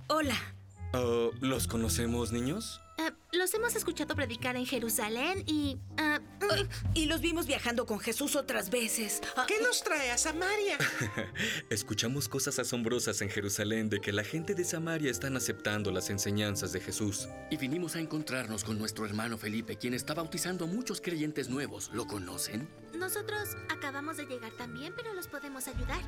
Hola. ¿Los conocemos, niños? Los hemos escuchado predicar en Jerusalén y los vimos viajando con Jesús otras veces. ¿Qué nos trae a Samaria? Escuchamos cosas asombrosas en Jerusalén de que la gente de Samaria están aceptando las enseñanzas de Jesús. Y vinimos a encontrarnos con nuestro hermano Felipe, quien está bautizando a muchos creyentes nuevos. ¿Lo conocen? Nosotros acabamos de llegar también, pero los podemos ayudar.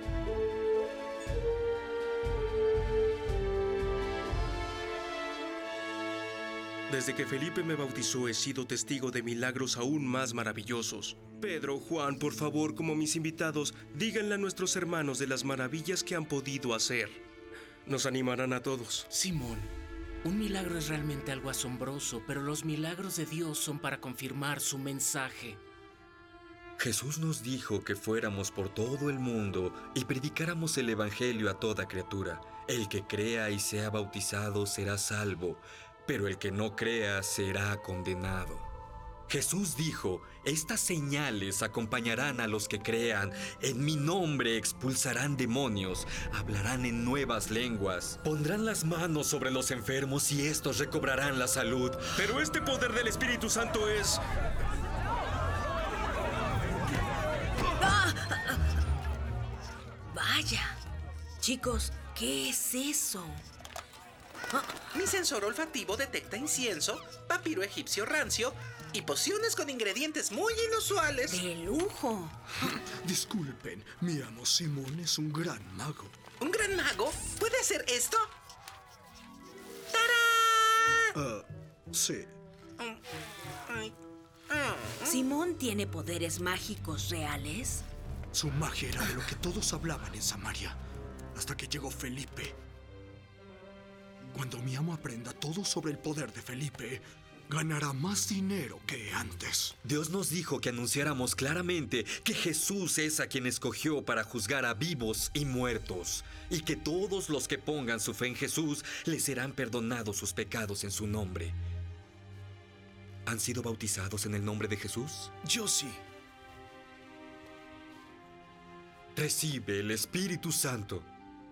Desde que Felipe me bautizó he sido testigo de milagros aún más maravillosos. Pedro, Juan, por favor, como mis invitados, díganle a nuestros hermanos de las maravillas que han podido hacer. Nos animarán a todos. Simón, un milagro es realmente algo asombroso, pero los milagros de Dios son para confirmar su mensaje. Jesús nos dijo que fuéramos por todo el mundo y predicáramos el evangelio a toda criatura. El que crea y sea bautizado será salvo, pero el que no crea será condenado. Jesús dijo: estas señales acompañarán a los que crean. En mi nombre expulsarán demonios, hablarán en nuevas lenguas, pondrán las manos sobre los enfermos y estos recobrarán la salud. Pero este poder del Espíritu Santo es... Vaya. Chicos, ¿qué es eso? Mi sensor olfativo detecta incienso, papiro egipcio rancio y pociones con ingredientes muy inusuales. ¡De lujo! Disculpen, mi amo Simón es un gran mago. ¿Un gran mago? ¿Puede hacer esto? ¡Tarán! Sí. ¿Simón tiene poderes mágicos reales? Su magia era de lo que todos hablaban en Samaria, hasta que llegó Felipe. Cuando mi amo aprenda todo sobre el poder de Felipe, ganará más dinero que antes. Dios nos dijo que anunciáramos claramente que Jesús es a quien escogió para juzgar a vivos y muertos, y que todos los que pongan su fe en Jesús les serán perdonados sus pecados en su nombre. ¿Han sido bautizados en el nombre de Jesús? Yo sí. Recibe el Espíritu Santo.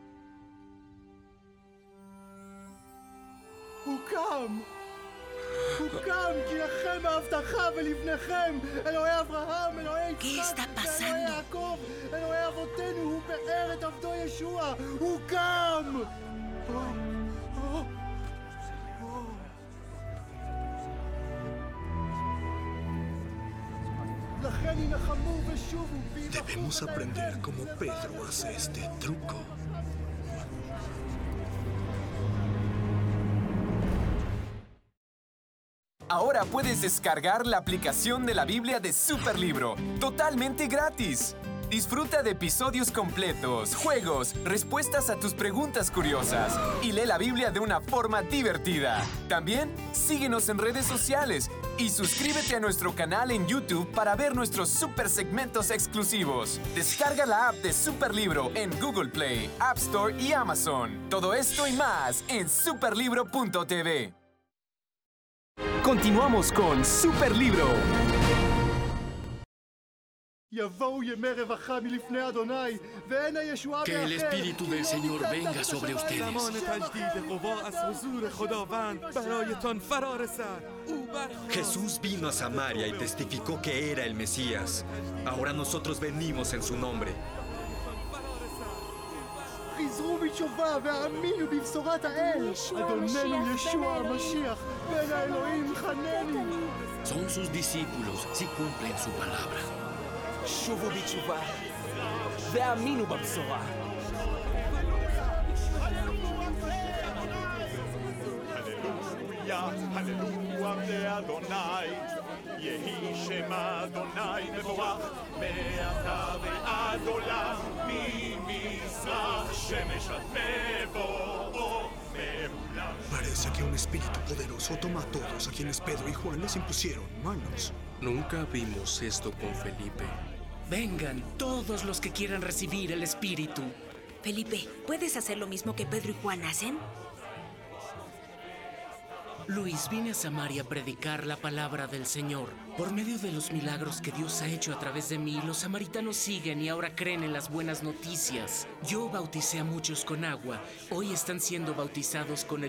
הוקם! הוקם! כי לכם ההבטחה ולבניכם! אלוהי אברהם, אלוהי יצחק, אלוהי יעקב, אלוהי אבותינו, הוא באר את עבדו ישוע! הוקם! לכן ינחמו ושובו ויברכו. Debemos aprender cómo Pedro hace este truco. Ahora puedes descargar la aplicación de la Biblia de Superlibro, totalmente gratis. Disfruta de episodios completos, juegos, respuestas a tus preguntas curiosas y lee la Biblia de una forma divertida. También síguenos en redes sociales y suscríbete a nuestro canal en YouTube para ver nuestros super segmentos exclusivos. Descarga la app de Superlibro en Google Play, App Store y Amazon. Todo esto y más en superlibro.tv. Continuamos con Superlibro. Que el Espíritu del Señor venga sobre ustedes. Jesús vino a Samaria y testificó que era el Mesías. Ahora nosotros venimos en su nombre. חזרו בתשובה והאמינו בבשורת האל. אדוננו ישוע המשיח, בן האלוהים חנני. Son sus discípulos si cumplen su palabra. שובו בתשובה והאמינו בבשורה. הללויה, הללויה לאדוני. יהי שם אדוני מבורך, מעתה ועד עולם, ממזרח שמש עד מבואו, מעולם. Parece que un espíritu poderoso toma a todos a quienes Pedro y Juan les impusieron manos. Nunca vimos esto con Felipe. Vengan todos los que quieran recibir el Espíritu. Felipe, ¿puedes hacer lo mismo que Pedro y Juan hacen? Luis, vine a Samaria a predicar la palabra del Señor. Por medio de los milagros que Dios ha hecho a través de mí, los samaritanos siguen y ahora creen en las buenas noticias. Yo bauticé a muchos con agua. Hoy están siendo bautizados con el